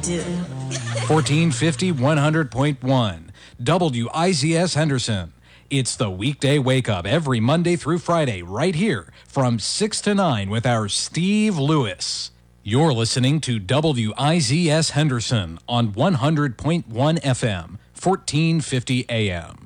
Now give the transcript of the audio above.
do. 1450 100.1 WIZS Henderson. It's the weekday wake up every Monday through Friday right here from 6 to 9 with our Steve Lewis. You're listening to WIZS Henderson on 100.1 FM, 1450 AM.